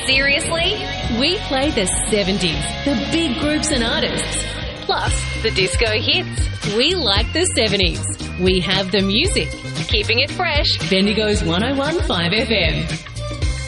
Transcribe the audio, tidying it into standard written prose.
Seriously? We play the 70s, the big groups and artists, plus The disco hits. we like the 70s. We have the music. Keeping it fresh. Bendigo's 101.5 FM.